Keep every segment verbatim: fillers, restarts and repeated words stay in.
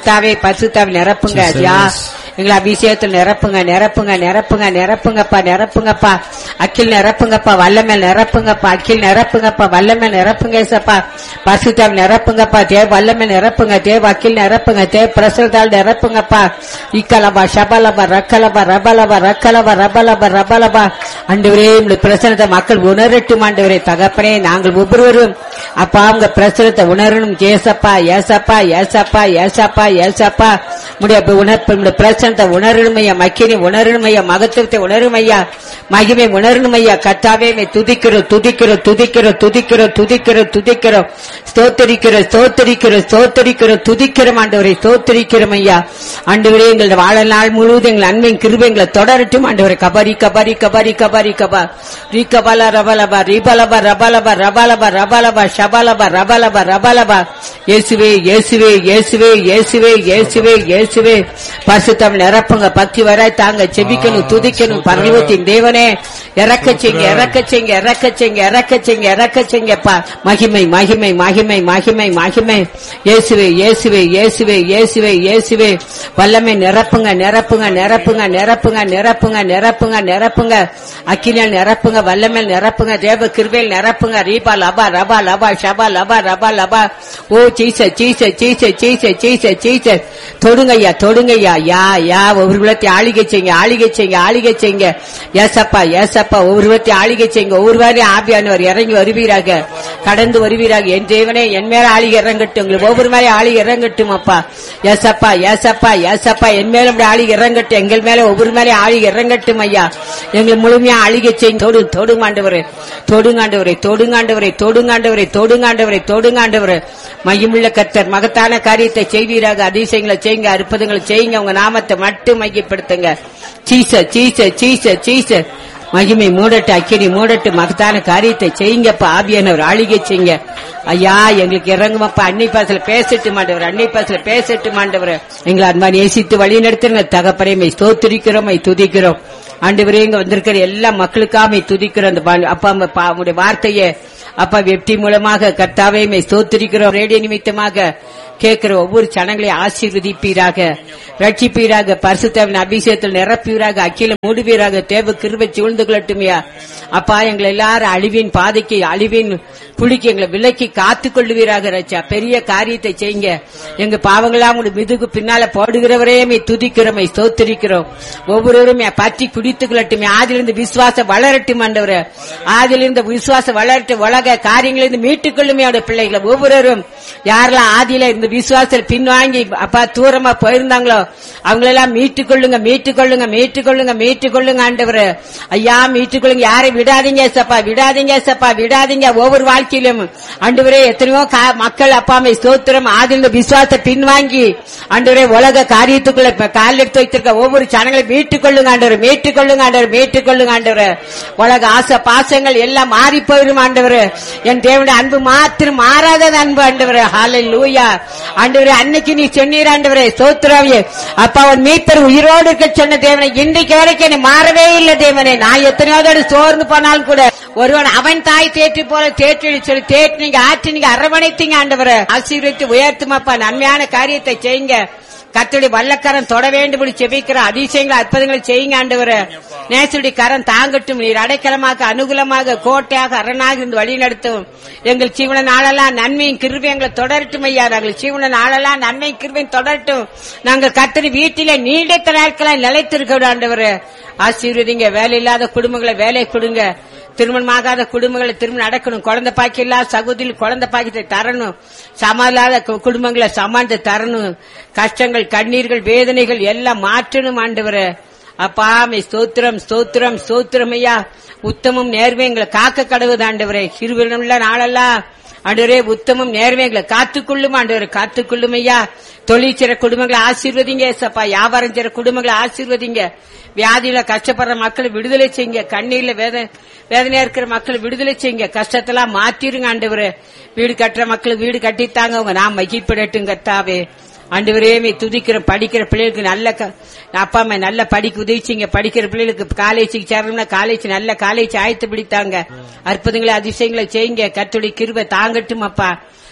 கர்த்தாவே பரிசுத்தாவி நிரப்புங்க ஐயா. எங்களை அபிஷேகத்தில் நிரப்புங்க நிரப்புங்க நிரப்புங்க நிரப்புங்கப்பா நிரப்புங்கப்பா. அக்கில் நிரப்புங்கப்பா, வல்லமேல் நிரப்புங்கப்பா, அக்கில் நிரப்புங்கப்பா, வல்லமேல் நிரப்புங்க ஏசப்பா. பரிசுத்தாவி நிரப்புங்கப்பா, தேவ வல்லமேல் நிரப்புங்க, தேவ அக்கில் நிரப்புங்க, தேவ பிரசுத்தால் நிரப்புங்கப்பா. இக்கலபா ஷபலபா ரக்கலபா ரபலபா ரக்கலபா ரபலபா ரபலபா. ஆண்டவரே உங்களுடைய பிரசனத்தை மக்கள் உணரட்டும் ஆண்டவரே. தகப்பனே நாங்கள் ஒவ்வொருவரும் அப்பா உங்க பிரசனத்தை உணரணும் ஏசப்பா ஏசப்பா ஏசப்பா ஏசப்பா ஏசப்பா. உடைய உணர்ப்பு பிரசனத்தை உணரணும் ஐயா, மக்கினை உணரணும் ஐயா, மகத்துவத்தை உணரும் ஐயா, மகிமை உணரணும் ஐயா. கர்த்தாவே துதிக்கிறோம் துதிக்கிறோம் துதிக்கிறோம் துதிக்கிறோம் துதிக்கிறோம் துதிக்கிறோம் ஸ்தோத்தரிக்கிறோம் ஸ்தோத்தரிக்கிறோம் ஸ்தோத்தரிக்கிறோம் துதிக்கிறோம் ஆண்டவரை ஸ்தோத்தரிக்கிறோம் ஐயா. ஆண்டவரே எங்களோட வாழ்நாள் முழுவதும் எங்கள் அன்பின் கிருபை எங்களை தொடரட்டும் ஆண்டவரை. கபரி கபரி கபரி கபரி கபா ரீகபல ரபலபா ரீபலபா ரபலபா ரபலபா ரபலபா ஷபலபா ரபலபா ரபலபா. இயேசுவே இயேசுவே இயேசுவே இயேசுவே இயேசுவே இயேசுவே. பரிசுத்தம் நிரப்புங்க, பக்தி வராய் தாங்க, செபிக்கணும் துதிக்கணும். பரலோகத்தின் தேவனே இறக்க செய்ங்க இறக்க செய்ங்க இறக்க செய்ங்க இறக்க செய்ங்க இறக்க செய்ங்கப்பா. மகிமை மகிமை மகிமை மகிமை மகிமை. இயேசுவே இயேசுவே இயேசுவே இயேசுவே இயேசுவே. வல்லமை நிரப்புங்க நிரப்புங்க நிரப்புங்க நிரப்புங்க நிரப்புங்க நிரப்புங்க நிரப்புங்க. அக்கினியால் நிரப்புங்க, வல்லமேல் நிரப்புங்க, தேவ கிருபையில் நிரப்புங்க. ரீபா லபா ரபா லபா ஷபா லபா ரபா லபா. ஓ Jesus Jesus Jesus Jesus Jesus Jesus. தொடுங்கய்யா தொடுங்கய்யா யா யா. ஒவ்வொரு குலத்தை ஆளிகை செய்யுங்க ஆளிகை செய்யுங்க ஆளிகை செய்யுங்க ஏசப்பா ஏசப்பா. ஒவ்வொரு குலத்தை ஆளிகை செய்யுங்க. ஒவ்வொருவரையும் ஆவியானவர் இறங்கி வருவீராக, கடந்து வருவீராக. என் தேவனே என் மேல ஆளிகை இறங்கட்டும், உங்களுக்கு ஒவ்வொரு மாதிரி ஆளிகை இறங்கட்டும் அப்பா. ஏசப்பா ஏசப்பா ஏசப்பா. என் மேல ஆளிகை இறங்கட்டும், எங்கள் மேல ஒவ்வொரு மாதிரி ஆளிகை இறங்கட்டும் ஐயா. எங்களை முழுமையா ஆளிகை செய்யும். தொடு தொடுங்காண்டவரே தொடுங்காண்டவரே தொடுங்காண்டவரே தொடுங்காண்டவரே தொடுங்காண்டவரே தொடுங்காண்டவரே. மகிமுள்ள கர்த்தர் மகத்தான காரியத்தை செய்வீராக. அதிசயங்களை செய்யுங்க, அற்புதங்களை செய்யுங்க. உங்க நாமத்தை மட்டும் மையப்படுத்துங்க. சீச சீச சீச சீச. மகிமை மூடட்டு, அக்கினி மூடட்டு, மகத்தான காரியத்தை செய்யுங்கப்பா. ஆவியானவர் ஆளிகை செய்யுங்க ஐயா. எங்களுக்கு இறங்குமப்பா. அன்னை பாசல பேசட்டு மாண்டவர், அன்னை பாசல பேசட்டு மாண்டவர். எங்களை அன்பா நேசித்து வழி நடத்துங்க தகப்பனே. ஸ்தோத்திரிக்கிறோம் துதிக்கிறோம் ஆண்டவரே. இங்க வந்திருக்கிற எல்லா மக்களுக்காக துதிக்கிறோம். அந்த அப்பா உடைய வார்த்தையை அப்பா வெப்டி மூலமாக கர்த்தாவே ஸ்தோத்திரிக்கிறோம். ரேடியோ நிமித்தமாக கேட்கிற ஒவ்வொரு ஜனங்களை ஆசீர்வதிப்பீராக, ரட்சிப்பீராக, பரிசுத்தவின் அபிஷேகத்தில் நிரப்பீராக, அக்கில மூடுவீராக. தேவ கிருபை சூழ்ந்து கொள்ளட்டுமையா அப்பா. எங்களை எல்லாரும் அழிவின் பாதைக்கு, அழிவின் குளிக்கு எங்களை விலக்கி காத்துக் கொள்ளுவீராக. ரச்சா பெரிய காரியத்தை செய்யுங்க. எங்க பாவங்களாம் உங்க மிதுகு பின்னால போடுகிறவரே துதிக்கிறோம் ஸ்தோத்திரிக்கிறோம். ஒவ்வொருவரும் பற்றி குடித்துக் கொள்ளட்டுமே. ஆதிலிருந்து விசுவாசம் வளரட்டும் ஆண்டவரே. ஆதிலிருந்து விசுவாசம் வளரட்டும். உலக காரியங்களிலிருந்து மீட்டுக் கொள்ளுமே அவருடைய பிள்ளைகளை ஒவ்வொருவரும். யாரெல்லாம் ஆதியில இந்த விசுவாசத்தில் பின்வாங்கி அப்பா தூரமா போயிருந்தாங்களோ அவங்களெல்லாம் மீட்டுக் கொள்ளுங்க மீட்டுக் கொள்ளுங்க மீட்டுக் கொள்ளுங்க மீட்டுக் கொள்ளுங்க ஆண்டவரே. ஐயா மீட்டுக் கொள்ளுங்க. யாரை விடாதீங்க சப்பா, விடாதீங்க சப்பா, விடாதீங்க. ஒவ்வொரு வாழ்க்கையிலும் ஆண்டவரே எத்தனையோ மக்கள் அப்பாமை ஸ்தோத்திரம் ஆதிந்த விசுவாசத்தை பின்வாங்கி ஆண்டவரே உலக காரியத்துக்குள்ள கால் எடுத்து வைத்திருக்க ஒவ்வொரு சனங்களை மீட்டுக் கொள்ளுங்க ஆண்டவர், மீட்டுக் கொள்ளுங்க ஆண்டவர், மீட்டுக் கொள்ளுங்க ஆண்டவர். உலக ஆசை பாசங்கள் எல்லாம் மாறி போயிடும் ஆண்டவர். என் தேவனுடைய அன்பு மாத்திரம் மாறாத அன்பு ஆண்டவர். ஹல்லேலூயா ஆண்டவரே. அன்னைக்கு நீ சொன்னீர் ஆண்டவரே ஸ்தோத்திரமே அப்பா. அவன் மீட்பர் உயிரோடு இருக்க சொன்ன தேவனை இன்றைக்கு வரைக்கும் என்னை மாறவே இல்லை தேவனே. நான் எத்தனையோ சோர்ந்து போனாலும் கூட ஒருவன் அவன் தாய் தேற்றி போல தேற்றி சொல்லி தேற்றி நீங்க ஆற்றி நீங்க அரவணைத்தீங்க ஆண்டவரை. ஆசீர்வதித்து உயர்த்துமாப்பா. நன்மையான காரியத்தை செய்யுங்க. கர்த்தருடைய வல்லக்கரம் தொட வேண்டும் செபிக்கிற அதிசயங்கள் அற்புதங்களை செய்யுங்க ஆண்டவரே. நேசருடைய கரம் தாங்கட்டும். நீர் அடைக்கலமாக அனுகூலமாக கோட்டையாக அரணாக இருந்து வழி நடத்தும். எங்கள் ஜீவன நாளெல்லாம் நன்மையும் கிருபை எங்களை தொடரட்டும் ஐயா. நாங்கள் ஜீவன நாளெல்லாம் நன்மையும் கிருபையும் தொடரட்டும். நாங்கள் கர்த்தர் வீட்டிலே நீடித்த நாட்களாய் நிலைத்திருக்க ஆண்டவரே. ஆசீர்வதிங்க. வேலை இல்லாத குடும்பங்களை வேலை கொடுங்க. திருமணமாகாத குடும்பங்களை திருமணம் நடக்கணும். குழந்தை பாக்கி இல்லாத சகோதரி குழந்தை பாக்கியத்தை தரணும். சமாளாத குடும்பங்களை சமாளித்து தரணும். கஷ்டங்கள் கண்ணீர்கள் வேதனைகள் எல்லாம் மாற்றணும் ஆண்டவரே. அப்பா ஸ்தோத்திரம் ஸ்தோத்திரம் ஸ்தோத்திரம் ஐயா. உத்தமும் நேர்மை எங்களை காக்க கடவுது ஆண்டவரே. சிறுவிலுள்ள நாளெல்லாம் ஆண்டவரே உத்தமும் நேர்மை எங்களை காத்துக்கொள்ளும் ஆண்டவரே. காத்துக்கொள்ளும் ஐயா. தொழில் செய்ற குடும்பங்களை ஆசீர்வதிங்க சப்பா. வியாபாரம் செய்ற குடும்பங்களை ஆசீர்வதிங்க. வியாதியில கஷ்டப்படுற மக்களை விடுதலை செய்யுங்க. கண்ணீர்ல வேதனையா இருக்கிற மக்களை விடுதலை செய்யுங்க. கஷ்டத்தெல்லாம் மாத்திருங்க ஆண்டவரே. வீடு கட்டுற மக்களுக்கு வீடு கட்டித்தாங்க. அவங்க நாம் மகிழ்ப்படட்டும் கர்த்தாவே. ஆண்டவரே துதிக்கிற படிக்கிற பிள்ளைகளுக்கு நல்ல அப்பா அம்மா நல்ல படிக்க உதவிச்சிங்க. படிக்கிற பிள்ளைகளுக்கு காலேஜுக்கு சேரணும்னா காலேஜ் நல்ல காலேஜ் ஆயத்து பிடித்தாங்க. அற்புதங்களை அதிசயங்களை செய்யுங்க. கர்த்தருடைய கிருபை தாங்கட்டும் அப்பா.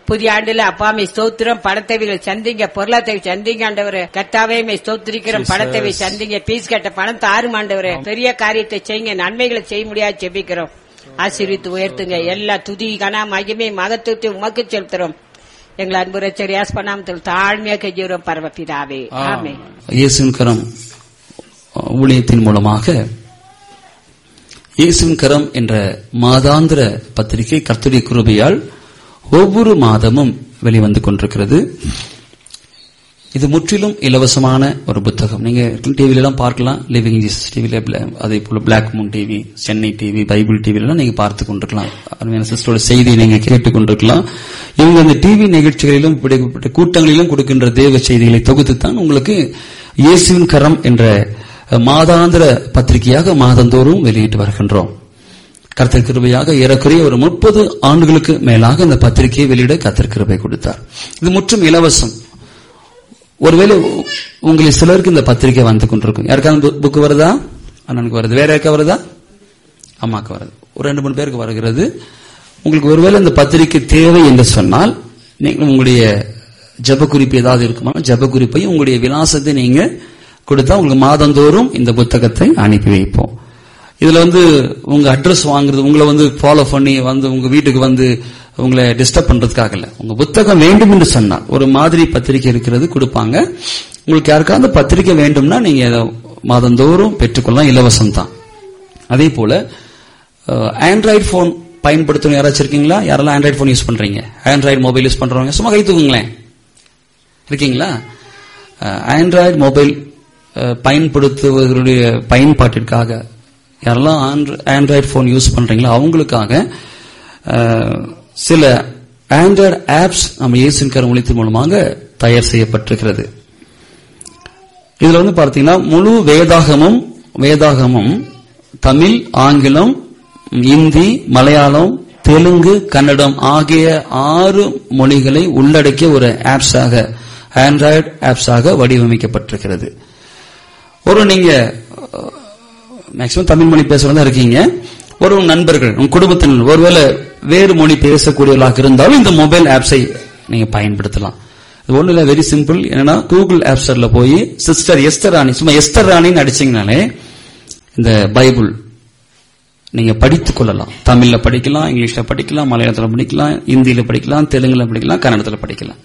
புதிய ஆண்டுல அப்பாமை ஸ்தோத்திரம். பணத்தேவைகளை சந்திங்க, பொருளாதார சந்திங்க ஆண்டவரே. கர்த்தாவே மை ஸ்தோத்திரிக்கிறோம். பணத்தேவை சந்திங்க, பீஸ் கட்ட பணம் தாரும் ஆண்டவரே. பெரிய காரியத்தை செய்யுங்க, நன்மைகளை செய்ய முடியாது ஜெபிக்கிறோம். ஆசீர்வித்து உயர்த்துங்க. எல்லா துதி கனா மகிமை மகத்துவத்தை உமக்கு செலுத்துறோம். எங்களை அன்பு ரட்சகர் பண்ணாமத்தில் தாழ்மையாக கெஞ்சுகிறோம் பரமபிதாவே. ஆமென். இயேசுவின் கரம் ஊழியத்தின் மூலமாக இயேசுவின் கரம் என்ற மாதாந்திர பத்திரிகை கர்த்தருடைய கிருபையால் ஒவ்வொரு மாதமும் வெளிவந்து கொண்டிருக்கிறது. இது முற்றிலும் இலவசமான ஒரு புத்தகம். நீங்க டிவில எல்லாம் பார்க்கலாம், லிவிங் ஜீசஸ் டிவில, அதே போல black Moon TV, Chennai TV, Bible டிவில எல்லாம் நீங்க பார்த்து கொண்டிருக்கலாம். அருமையான சிஸ்டரோட செய்தியை நீங்க கேட்டுக் கொண்டிருக்கலாம். இவங்க அந்த டிவி நிகழ்ச்சிகளிலும் கூட்டங்களிலும் கொடுக்கின்ற தேவ செய்திகளை தொகுத்துத்தான் உங்களுக்கு இயேசுவின் கரம் என்ற மாதாந்திர பத்திரிகையாக மாதந்தோறும் வெளியிட்டு வருகின்றோம். கர்த்தர் கிருபையாக ஏறக்குறைய ஒரு முப்பது ஆண்டுகளுக்கு மேலாக இந்த பத்திரிகையை வெளியிட கர்த்தர் கிருபை கொடுத்தார். இது முற்றும் இலவசம். ஒருவேளை உங்களுக்கு சிலருக்கு இந்த பத்திரிகை வந்து கொண்டிருக்கும். யாருக்காவது புக்கு வருதா? அண்ணனுக்கு வருது. வேற யாருக்கா வருதா? அம்மாக்கு வருது. ஒரு ரெண்டு மூணு பேருக்கு வருகிறது. உங்களுக்கு ஒருவேளை இந்த பத்திரிகை தேவை என்று சொன்னால் நீங்கள் உங்களுடைய ஜப குறிப்பு ஏதாவது இருக்குமா, ஜப குறிப்பையும் உங்களுடைய விலாசத்தை நீங்க கொடுத்தா உங்களுக்கு மாதந்தோறும் இந்த புத்தகத்தை அனுப்பி வைப்போம். இதுல வந்து உங்க அட்ரஸ் வாங்குறது, உங்களை வந்து ஃபாலோ பண்ணி வந்து உங்க வீட்டுக்கு வந்து உங்களை டிஸ்டர்ப் பண்றதுக்காக இல்ல. உங்க புத்தகம் வேண்டும் என்று சொன்னால் ஒரு மாதிரி பத்திரிகை இருக்கிறது கொடுப்பாங்க. உங்களுக்கு யாருக்காவது பத்திரிகை வேண்டும்னா நீங்க மாதந்தோறும் பெற்றுக்கொள்ளலாம், இலவசம் தான். அதே போல ஆண்ட்ராய்டு போன் பயன்படுத்தணும் யாராச்சும் இருக்கீங்களா? யாரெல்லாம் ஆண்ட்ராய்டு போன் யூஸ் பண்றீங்க? ஆண்ட்ராய்டு மொபைல் யூஸ் பண்றவங்க சும்மா கை தூக்குங்களேன். இருக்கீங்களா? ஆண்ட்ராய்டு மொபைல் பயன்படுத்துவதனுடைய பயன்பாட்டிற்காக யாரெல்லாம் ஆண்ட்ராய்டு போன் யூஸ் பண்றீங்களோ அவங்களுக்காக சில ஆண்ட்ராய்டு ஆப்ஸ் நம்ம இயேசுவின் கரம் ஊழியத்தின் மூலமாக தயார் செய்யப்பட்டிருக்கிறது. இதுல வந்து பார்த்தீங்கன்னா முழு வேதாகமும் வேதாகமும் தமிழ், ஆங்கிலம், இந்தி, மலையாளம், தெலுங்கு, கன்னடம் ஆகிய ஆறு மொழிகளை உள்ளடக்கிய ஒரு ஆப்ஸாக, ஆண்ட்ராய்டு ஆப்ஸாக வடிவமைக்கப்பட்டிருக்கிறது. ஒரு நீங்க மேக்சிமம் தமிழ் மொழி பேசுறதா இருக்கீங்க, ஒரு நண்பர்கள் உங்க குடும்பத்தினர் ஒருவேளை வேறு மொழி பேசக்கூடியவர்களாக இருந்தாலும் இந்த மொபைல் ஆப்ஸை நீங்க பயன்படுத்தலாம். இது ஒண்ணு இல்ல, வெரி சிம்பிள். என்னன்னா கூகுள் ஆப் ஸ்டோர்ல போய் சிஸ்டர் எஸ்தர் ராணி, சும்மா எஸ்தர் ராணின்னு அடிச்சீங்கனாலே இந்த பைபிள் நீங்க படித்துக் கொள்ளலாம். தமிழ்ல படிக்கலாம், இங்கிலீஷ்ல படிக்கலாம், மலையாளத்துல படிக்கலாம், இந்தியில படிக்கலாம், தெலுங்குல படிக்கலாம், கன்னடத்துல படிக்கலாம்.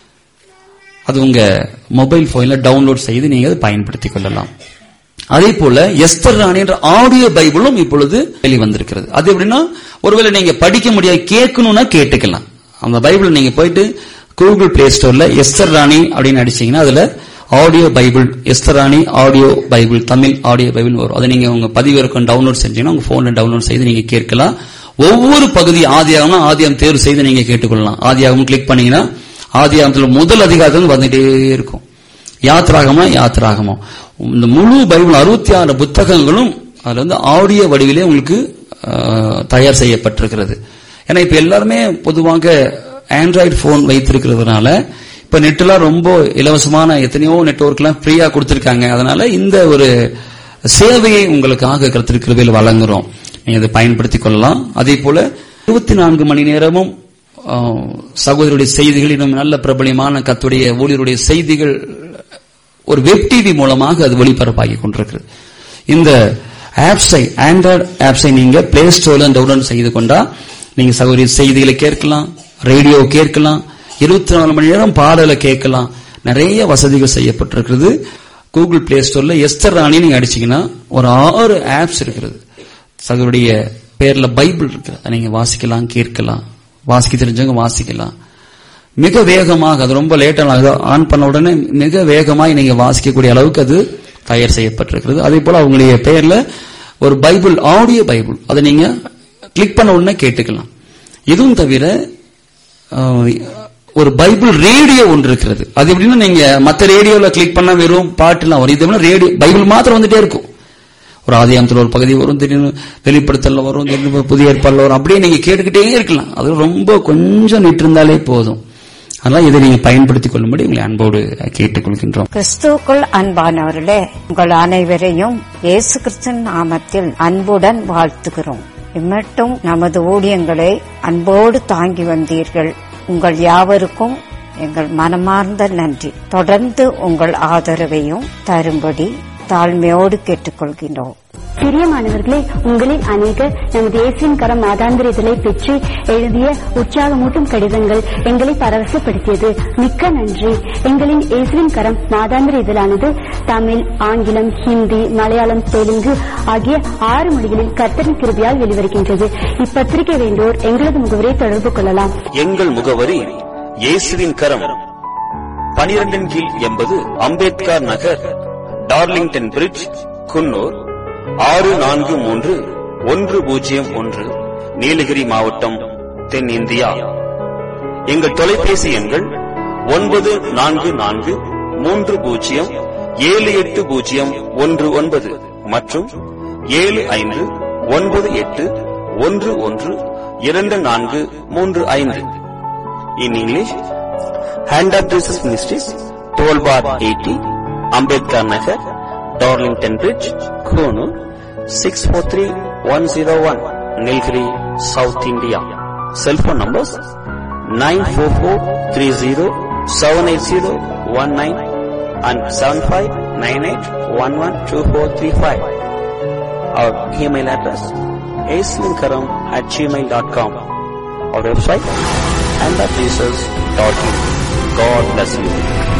அது உங்க மொபைல் போன்ல டவுன்லோட் செய்து நீங்க அதை பயன்படுத்திக் கொள்ளலாம். அதே போல எஸ்தர் ராணி என்ற ஆடியோ பைபிளும் இப்பொழுது வெளிவந்திருக்கிறது. அது எப்படின்னா ஒருவேளை நீங்க படிக்க முடியாது, கேட்கணும்னா கேட்டுக்கலாம். அந்த பைபிள் நீங்க போயிட்டு கூகுள் பிளே ஸ்டோர்ல எஸ்தர் ராணி அப்படின்னு அடிச்சீங்கன்னா அதுல ஆடியோ பைபிள், எஸ்தர் ராணி audio Bible, Tamil audio Bible வரும். அதை நீங்க உங்க பதிவிறக்கம் டவுன்லோட் செஞ்சீங்கன்னா உங்க போன்ல டவுன்லோட் செய்து நீங்க கேட்கலாம். ஒவ்வொரு பகுதி ஆதியாகம்னா ஆதியாகம் தேர்வு செய்து நீங்க கேட்டுக்கொள்ளலாம். ஆதியாகம் கிளிக் பண்ணீங்கன்னா ஆதியாகத்துல முதல் அதிகாரத்தில் வந்துட்டே இருக்கும். யாத்ராகமா யாத்ராகமா இந்த முழு பைபிள் அறுபத்தி ஆறு புத்தகங்களும் அதுல வந்து ஆடியோ வடிவிலே உங்களுக்கு தயார் செய்யப்பட்டிருக்கிறது. ஏன்னா இப்ப எல்லாருமே பொதுவாக ஆண்ட்ராய்டு போன் வைத்திருக்கிறதுனால இப்ப நெட்லாம் ரொம்ப இலவசமான எத்தனையோ நெட்வொர்க் எல்லாம் ஃப்ரீயா கொடுத்திருக்காங்க. அதனால இந்த ஒரு சேவையை உங்களுக்காக கர்த்தர் கிருபையில் வழங்குறோம். நீங்க அதை பயன்படுத்திக் கொள்ளலாம். அதே போல இருபத்தி நான்கு மணி நேரமும் சகோதரருடைய செய்திகள், இன்னும் நல்ல பிரபலியமான கர்த்தருடைய ஊழியருடைய செய்திகள் ஒரு வெப் டிவி மூலமாக அது ஒளிபரப்பாகி கொண்டிருக்கிறது. இந்த ஆப்ஸை, ஆண்ட்ராய்டு ஆப்ஸை நீங்க பிளே ஸ்டோர்ல டவுன்லோட் செய்து கொண்டா நீங்க சகோதரி செய்திகளை கேட்கலாம், ரேடியோ கேட்கலாம், இருபத்தி நாலு மணி நேரம் பாடலை கேட்கலாம். நிறைய வசதிகள் செய்யப்பட்டிருக்கிறது. கூகுள் பிளே ஸ்டோர்ல எஸ்தர் ராணி நீங்க அடிச்சீங்கன்னா ஒரு ஆறு ஆப்ஸ் இருக்கிறது. சகோதரிய பேர்ல பைபிள் இருக்கு, அதை நீங்க வாசிக்கலாம், கேட்கலாம். வாசிக்க தெரிஞ்சவங்க வாசிக்கலாம். மிக வேகமாக, அது ரொம்ப லேட்டாக ஆன் பண்ண உடனே மிக வேகமாக நீங்க வாசிக்கக்கூடிய அளவுக்கு அது தயார் செய்யப்பட்டிருக்கிறது. அதே போல அவங்களுடைய பெயர்ல ஒரு பைபிள், ஆடியோ பைபிள், அதை நீங்க கிளிக் பண்ண உடனே கேட்டுக்கலாம். இதுவும் தவிர ஒரு பைபிள் ரேடியோ ஒன்று இருக்கிறது. அது எப்படின்னா நீங்க மற்ற ரேடியோல கிளிக் பண்ணா வெறும் பாட்டுலாம் வரும். இது ரேடியோ பைபிள் மாத்திரம் வந்துட்டே இருக்கும். ஒரு ஆதியாகமத்தில் ஒரு பகுதி வரும், திடீர்னு வெளிப்படுத்தல வரும், திடீர்னு புதிய ஏற்பாடுல வரும். அப்படியே நீங்க கேட்டுக்கிட்டே இருக்கலாம். அது ரொம்ப கொஞ்சம் நிட்டு இருந்தாலே போதும். அதனால இதை நீங்க பயன்படுத்திக் கொள்ளும்படி உங்களை அன்போடு கேட்டுக்கொள்கின்றோம். கிறிஸ்துவுக்குள் அன்பானவர்களே, உங்கள் அனைவரையும் இயேசு கிறிஸ்துவின் நாமத்தில் அன்புடன் வாழ்த்துகிறோம். இம்மட்டும் நமது ஊழியங்களை அன்போடு தாங்கி வந்தீர்கள். உங்கள் யாவருக்கும் எங்கள் மனமார்ந்த நன்றி. தொடர்ந்து உங்கள் ஆதரவையும் தரும்படி தாழ்மையோடு கேட்டுக்கொள்கின்றோம். பிரியமானவர்களே, உங்களில் அநேகர் நமது இயேசுவின் கரம் மாதாந்திர இதழை பெற்று எழுதிய உற்சாகமூட்டும் கடிதங்கள் எங்களை பரவசப்படுத்தியது. மிக்க நன்றி. எங்களின் இயேசுவின் கரம் மாதாந்திர இதழானது தமிழ், ஆங்கிலம், ஹிந்தி, மலையாளம், தெலுங்கு ஆகிய ஆறு மொழிகளில் கர்த்தரின் கிருபையால் வெளிவருகின்றது. இப்பத்திரிகை வேண்டுவோர் எங்களது முகவரியை தொடர்பு கொள்ளலாம். எங்கள் முகவரி இயேசுவின் கரம், பனிரெண்டின் கீழ் எண்பது அம்பேத்கர் நகர், டார்லிங்டன் பிரிட்ஜ், குன்னூர் ஆறு நான்கு மூன்று ஒன்று பூஜ்ஜியம் ஒன்று, நீலகிரி மாவட்டம், தென் இந்தியா. எங்கள் தொலைபேசி எண்கள் ஒன்பது நான்கு நான்கு மூன்று பூஜ்ஜியம் ஏழு எட்டு பூஜ்ஜியம் ஒன்று ஒன்பது மற்றும் ஏழு ஐந்து ஒன்பது எட்டு ஒன்று ஒன்று இரண்டு நான்கு மூன்று ஐந்து. In English, hand of Jesus ministries, twelve bar eighty, Ambedkar Nagar, Darlington bridge, Coonoor six four three one zero one, Nilgiri, south India. Cellphone numbers nine four four three zero seven eight zero one nine and seven five nine eight one one two four three five. Our email address aislinkaram at gmail dot com. Our website and the Jesus dot in. God bless you.